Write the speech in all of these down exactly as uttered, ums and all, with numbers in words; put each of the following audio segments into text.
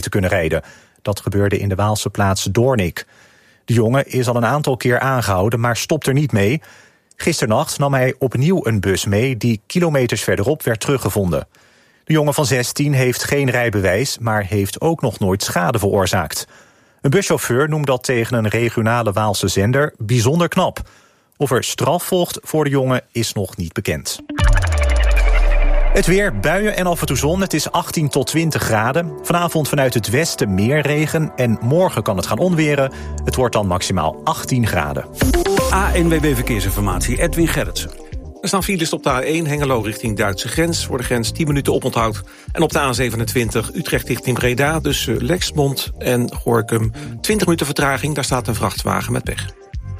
kunnen rijden. Dat gebeurde in de Waalse plaats Doornik. De jongen is al een aantal keer aangehouden, maar stopt er niet mee. Gisternacht nam hij opnieuw een bus mee die kilometers verderop werd teruggevonden. De jongen van zestien heeft geen rijbewijs, maar heeft ook nog nooit schade veroorzaakt. Een buschauffeur noemt dat tegen een regionale Waalse zender bijzonder knap. Of er straf volgt voor de jongen is nog niet bekend. Het weer, buien en af en toe zon. Het is achttien tot twintig graden. Vanavond vanuit het westen meer regen. En morgen kan het gaan onweren. Het wordt dan maximaal achttien graden. A N W B Verkeersinformatie, Edwin Gerritsen. Er staan files op de A één Hengelo richting Duitse grens. Voor de grens tien minuten oponthoud. En op de A zevenentwintig Utrecht richting Breda. Tussen Lexmond en Gorinchem twintig minuten vertraging. Daar staat een vrachtwagen met pech.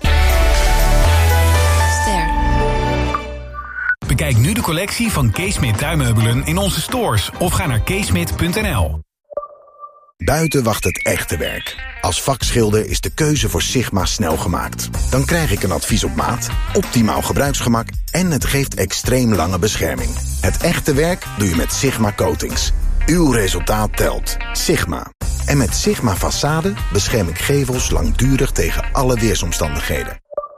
Bekijk nu de collectie van Keesmit tuinmeubelen in onze stores of ga naar keesmit punt n l. Buiten wacht het echte werk. Als vakschilder is de keuze voor Sigma snel gemaakt. Dan krijg ik een advies op maat, optimaal gebruiksgemak en het geeft extreem lange bescherming. Het echte werk doe je met Sigma Coatings. Uw resultaat telt. Sigma. En met Sigma Façade bescherm ik gevels langdurig tegen alle weersomstandigheden.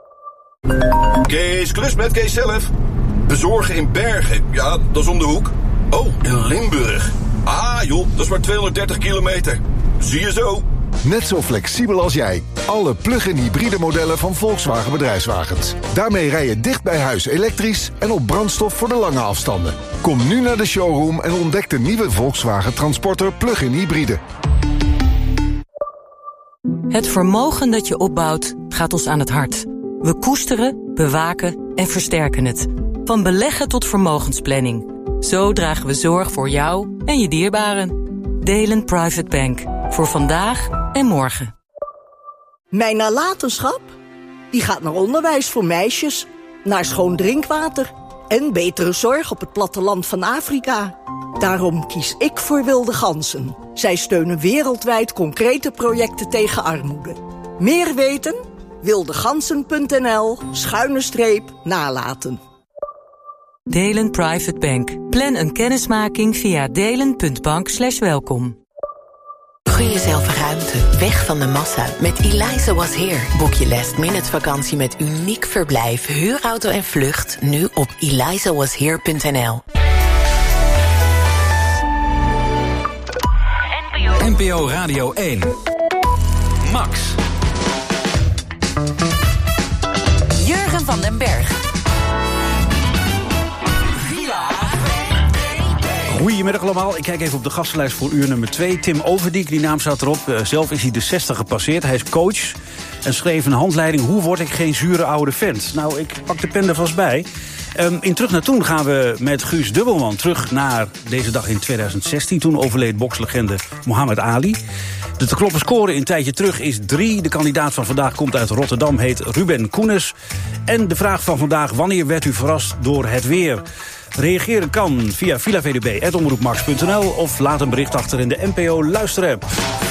Kees, klus met Kees zelf. Bezorgen in Bergen, ja, dat is om de hoek. Oh, in Limburg. Ah joh, dat is maar tweehonderddertig kilometer. Zie je zo. Net zo flexibel als jij. Alle plug-in hybride modellen van Volkswagen Bedrijfswagens. Daarmee rij je dicht bij huis elektrisch en op brandstof voor de lange afstanden. Kom nu naar de showroom en ontdek de nieuwe Volkswagen Transporter plug-in hybride. Het vermogen dat je opbouwt gaat ons aan het hart. We koesteren, bewaken en versterken het. Van beleggen tot vermogensplanning. Zo dragen we zorg voor jou en je dierbaren. Delen Private Bank. Voor vandaag en morgen. Mijn nalatenschap? Die gaat naar onderwijs voor meisjes, naar schoon drinkwater en betere zorg op het platteland van Afrika. Daarom kies ik voor Wilde Ganzen. Zij steunen wereldwijd concrete projecten tegen armoede. Meer weten? wildegansen punt n l schuine streep nalaten. Delen Private Bank. Plan een kennismaking via delen punt bank slash welkom. Gun jezelf ruimte, weg van de massa. Met Eliza Was Here boek je last minute vakantie met uniek verblijf, huurauto en vlucht nu op eliza was here punt n l. N P O Radio één. Max. Jurgen van den Berg. Goedemiddag allemaal. Ik kijk even op de gastenlijst voor uur nummer twee. Tim Overdiek, die naam staat erop. Uh, zelf is hij de zestig gepasseerd. Hij is coach en schreef een handleiding... Hoe word ik geen zure oude vent? Nou, ik pak de pen er vast bij. Um, in Terug naar Toen gaan we met Guus Dubbelman terug naar deze dag in tweeduizend zestien. Toen overleed bokslegende Muhammad Ali. De te kloppen score in tijdje terug is drie. De kandidaat van vandaag komt uit Rotterdam, heet Ruben Koenis. En de vraag van vandaag: wanneer werd u verrast door het weer? Reageren kan via villa v d b apenstaartje omroepmax punt n l of laat een bericht achter in de N P O luisterapp.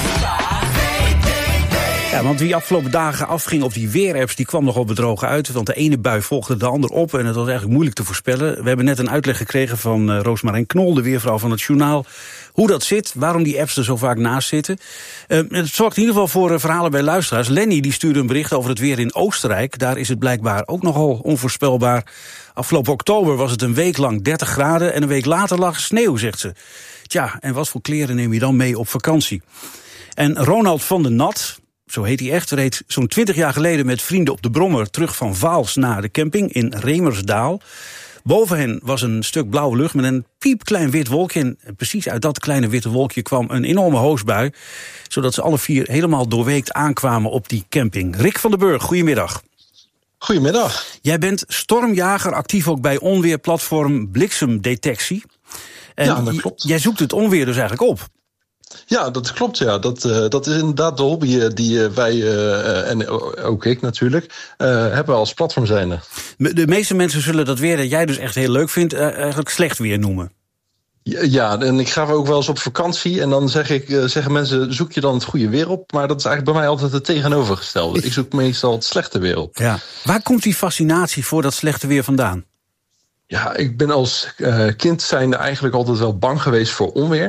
Ja, want wie afgelopen dagen afging op die weerapps, die kwam nogal bedrogen uit. Want de ene bui volgde de ander op en het was eigenlijk moeilijk te voorspellen. We hebben net een uitleg gekregen van uh, Roosmarijn Knol, de weervrouw van het journaal. Hoe dat zit, waarom die apps er zo vaak naast zitten. Uh, het zorgt in ieder geval voor uh, verhalen bij luisteraars. Lenny die stuurde een bericht over het weer in Oostenrijk. Daar is het blijkbaar ook nogal onvoorspelbaar. Afgelopen oktober was het een week lang dertig graden... en een week later lag sneeuw, zegt ze. Tja, en wat voor kleren neem je dan mee op vakantie? En Ronald van den Nat, zo heet hij echt, reed zo'n twintig jaar geleden met vrienden op de brommer terug van Vaals naar de camping in Remersdaal. Boven hen was een stuk blauwe lucht met een piepklein wit wolkje. En precies uit dat kleine witte wolkje kwam een enorme hoosbui, zodat ze alle vier helemaal doorweekt aankwamen op die camping. Rick van den Burg, goedemiddag. Goedemiddag. Jij bent stormjager, actief ook bij onweerplatform Bliksemdetectie. En ja, dat klopt. Jij zoekt het onweer dus eigenlijk op. Ja, dat klopt. Ja. Dat, uh, dat is inderdaad de hobby uh, die uh, wij, uh, en ook ik natuurlijk, uh, hebben als platform zijnde. De meeste mensen zullen dat weer dat jij dus echt heel leuk vindt, uh, eigenlijk slecht weer noemen. Ja, en ik ga ook wel eens op vakantie en dan zeg ik, uh, zeggen mensen, zoek je dan het goede weer op? Maar dat is eigenlijk bij mij altijd het tegenovergestelde. Ik zoek meestal het slechte weer op. Ja. Waar komt die fascinatie voor dat slechte weer vandaan? Ja, ik ben als uh, kind zijnde eigenlijk altijd wel bang geweest voor onweer.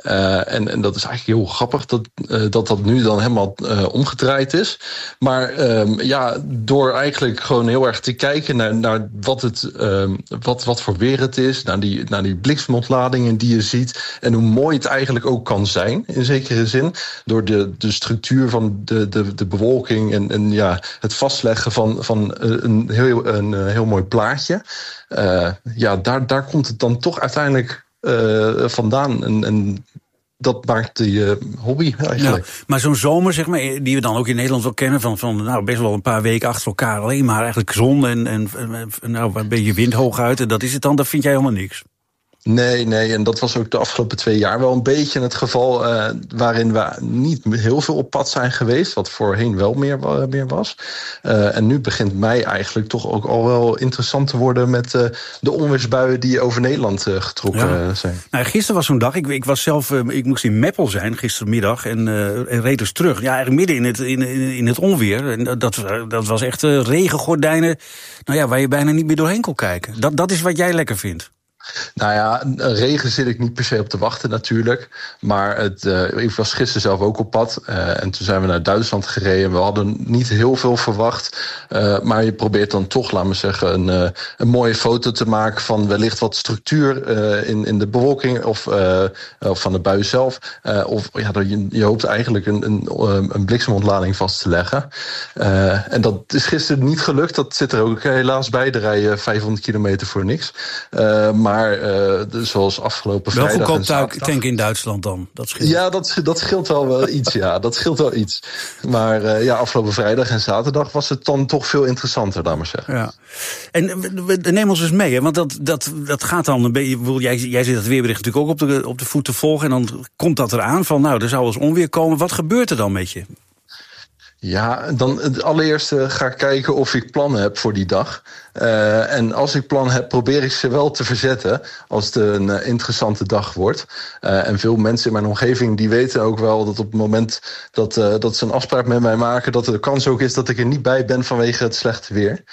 Uh, en, en dat is eigenlijk heel grappig dat uh, dat, dat nu dan helemaal uh, omgedraaid is. Maar um, ja, door eigenlijk gewoon heel erg te kijken naar, naar wat, het, um, wat, wat voor weer het is, naar die, naar die bliksemontladingen die je ziet en hoe mooi het eigenlijk ook kan zijn, in zekere zin, door de, de structuur van de, de, de bewolking en, en ja, het vastleggen van, van een, heel, een, een heel mooi plaatje. Uh, ja, daar, daar komt het dan toch uiteindelijk uh, vandaan. En, en dat maakt die uh, hobby eigenlijk. Ja, maar zo'n zomer, zeg maar, die we dan ook in Nederland wel kennen, van, van nou, best wel een paar weken achter elkaar alleen maar eigenlijk zon en, en, en nou, een beetje wind hooguit. En dat is het dan, dat vind jij helemaal niks. Nee, nee, en dat was ook de afgelopen twee jaar wel een beetje het geval uh, waarin we niet heel veel op pad zijn geweest, wat voorheen wel meer, uh, meer was. Uh, en nu begint mei eigenlijk toch ook al wel interessant te worden met uh, de onweersbuien die over Nederland uh, getrokken ja. zijn. Nou, gisteren was zo'n dag, ik, ik was zelf, uh, ik moest in Meppel zijn gistermiddag en, uh, en reed dus terug. Ja, eigenlijk midden in het, in, in, in het onweer. En dat, dat was echt uh, regengordijnen, nou ja, waar je bijna niet meer doorheen kon kijken. Dat, dat is wat jij lekker vindt. Nou ja, regen zit ik niet per se op te wachten natuurlijk. Maar het, uh, ik was gisteren zelf ook op pad. Uh, en toen zijn we naar Duitsland gereden. We hadden niet heel veel verwacht. Uh, maar je probeert dan toch, laat me zeggen, een, uh, een mooie foto te maken van wellicht wat structuur uh, in, in de bewolking of, uh, of van de bui zelf. Uh, of ja, je, je hoopt eigenlijk een, een, een bliksemontlading vast te leggen. Uh, en dat is gisteren niet gelukt. Dat zit er ook helaas bij. Er rijden vijfhonderd kilometer voor niks. Uh, maar Maar uh, zoals afgelopen wel vrijdag... Wel goedkoop tank in Duitsland dan? Dat scheelt. Ja, dat, dat scheelt wel, wel iets, ja. Dat scheelt wel iets. Maar uh, ja, afgelopen vrijdag en zaterdag was het dan toch veel interessanter, laat maar zeggen. Ja. En neem ons eens mee, hè, want dat, dat, dat gaat dan een beetje... Jij, jij zit het weerbericht natuurlijk ook op de, op de voet te volgen en dan komt dat eraan van, nou, er zou eens onweer komen. Wat gebeurt er dan met je? Ja, dan het allereerste ga ik kijken of ik plannen heb voor die dag. Uh, en als ik plannen heb, probeer ik ze wel te verzetten als het een uh, interessante dag wordt. Uh, en veel mensen in mijn omgeving die weten ook wel dat op het moment dat, uh, dat ze een afspraak met mij maken, dat er de kans ook is dat ik er niet bij ben vanwege het slechte weer.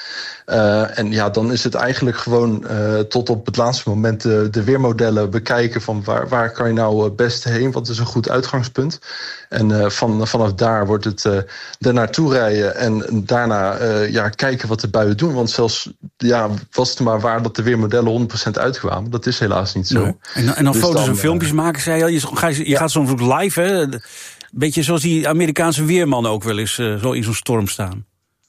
Uh, en ja, dan is het eigenlijk gewoon uh, tot op het laatste moment de, de weermodellen bekijken van waar, waar kan je nou het beste heen, wat is een goed uitgangspunt. En uh, van, vanaf daar wordt het uh, er naartoe rijden en daarna uh, ja, kijken wat de buien doen. Want zelfs ja, was het maar waar dat de weermodellen honderd procent uitkwamen. Dat is helaas niet zo. Nee. En, en dan dus foto's dan, en filmpjes uh, maken, zei je al. Je, ga, je ja. gaat soms ook live, hè? Beetje zoals die Amerikaanse weermannen ook wel eens uh, zo in zo'n storm staan.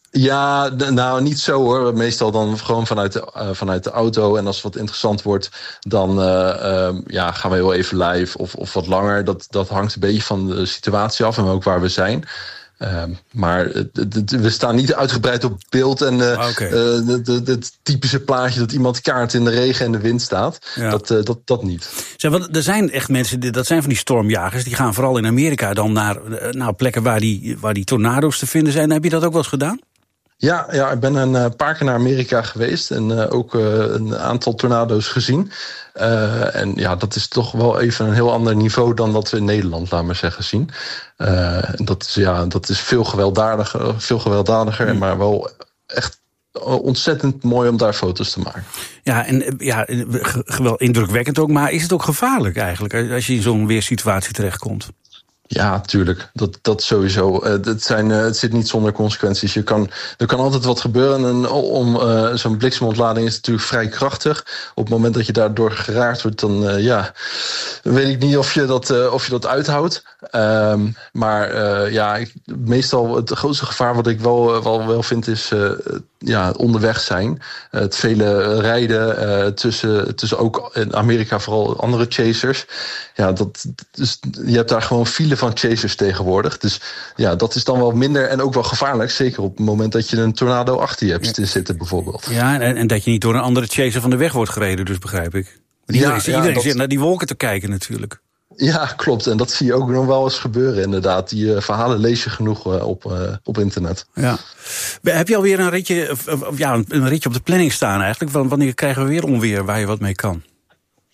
Ja, d- nou niet zo hoor. Meestal dan gewoon vanuit de, uh, vanuit de auto. En als het wat interessant wordt, dan uh, uh, ja, gaan we heel even live of, of wat langer. Dat, dat hangt een beetje van de situatie af en ook waar we zijn. Uh, maar uh, d- d- we staan niet uitgebreid op beeld en uh, okay. uh, het typische plaatje dat iemand kaart in de regen en de wind staat. Ja. Dat, uh, dat, dat niet. Zeg, want er zijn echt mensen, dat zijn van die stormjagers, die gaan vooral in Amerika dan naar, naar plekken waar die, waar die tornado's te vinden zijn. Heb je dat ook wel eens gedaan? Ja, ja, ik ben een uh, paar keer naar Amerika geweest en uh, ook uh, een aantal tornado's gezien. Uh, en ja, dat is toch wel even een heel ander niveau dan wat we in Nederland, laat maar zeggen, zien. Uh, dat is, ja, dat is veel gewelddadiger, veel gewelddadiger, mm. maar wel echt ontzettend mooi om daar foto's te maken. Ja, en ja, wel indrukwekkend ook, maar is het ook gevaarlijk eigenlijk als je in zo'n weersituatie terechtkomt? Ja, tuurlijk. Dat, dat sowieso. Uh, het, zijn, uh, het zit niet zonder consequenties. Je kan, er kan altijd wat gebeuren. En om, uh, zo'n bliksemontlading is natuurlijk vrij krachtig. Op het moment dat je daardoor geraakt wordt, dan uh, ja, weet ik niet of je dat, uh, of je dat uithoudt. Um, maar uh, ja, ik, meestal het grootste gevaar wat ik wel, wel, wel vind is uh, ja, onderweg zijn. Uh, het vele rijden uh, tussen, tussen ook in Amerika vooral andere chasers. Ja, dat, dus, je hebt daar gewoon file van chasers tegenwoordig. Dus ja, dat is dan wel minder en ook wel gevaarlijk. Zeker op het moment dat je een tornado achter je hebt ja. zitten bijvoorbeeld. Ja, en, en dat je niet door een andere chaser van de weg wordt gereden, dus begrijp ik. Want iedereen ja, iedereen ja, zit naar die wolken te kijken natuurlijk. Ja, klopt. En dat zie je ook nog wel eens gebeuren inderdaad. Die uh, verhalen lees je genoeg uh, op, uh, op internet. Ja. Heb je alweer een ritje, of, of, ja, een ritje op de planning staan eigenlijk? Wanneer krijgen we weer onweer waar je wat mee kan?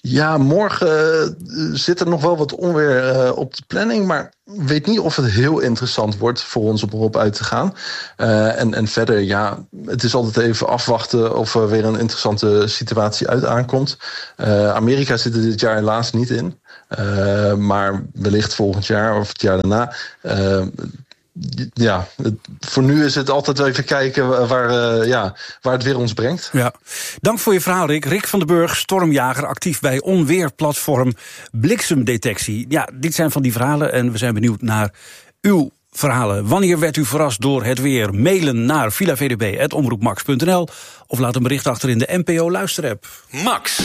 Ja, morgen uh, zit er nog wel wat onweer uh, op de planning, maar ik weet niet of het heel interessant wordt voor ons om erop uit te gaan. Uh, en, en verder, ja, het is altijd even afwachten of er weer een interessante situatie uit aankomt. Uh, Amerika zit er dit jaar helaas niet in, uh, maar wellicht volgend jaar of het jaar daarna. Uh, Ja, het, voor nu is het altijd even kijken waar, uh, ja, waar het weer ons brengt. Ja. Dank voor je verhaal, Rick. Rick van den Burg, stormjager, actief bij onweerplatform Bliksemdetectie. Ja, dit zijn van die verhalen en we zijn benieuwd naar uw verhalen. Wanneer werd u verrast door het weer? Mailen naar villa v d b punt omroep max punt n l of laat een bericht achter in de N P O Luisterapp. Max.